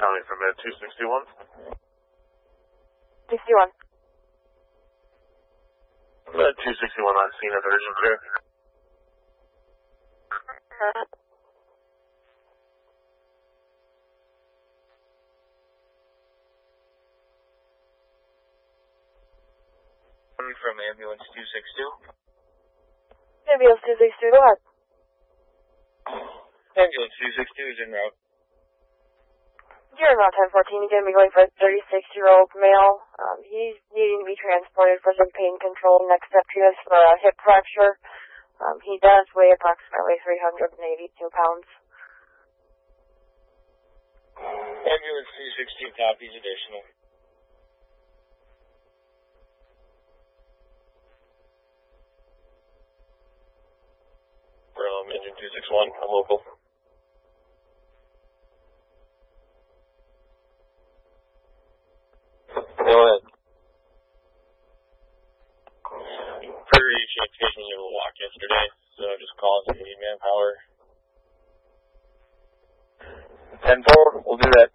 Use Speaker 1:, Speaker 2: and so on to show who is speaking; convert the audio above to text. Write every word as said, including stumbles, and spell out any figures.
Speaker 1: County from Med two sixty-one.
Speaker 2: sixty-one.
Speaker 1: Med two sixty-one on scene of urgent care.
Speaker 2: Uh,
Speaker 3: From ambulance two six two.
Speaker 2: Ambulance two six two, go ahead.
Speaker 3: Ambulance two six two is en route.
Speaker 2: You're in Route ten fourteen. He's going to be going for a thirty-six-year-old male. Um, he's needing to be transported for some pain control. Next step to us for a hip fracture. Um, he does weigh approximately three hundred eighty-two pounds.
Speaker 3: Ambulance two six two copies additional. From engine two six one, I'm local. Go ahead. Appreciate taking you a walk yesterday, so just call us if you need manpower. ten four, we'll do that.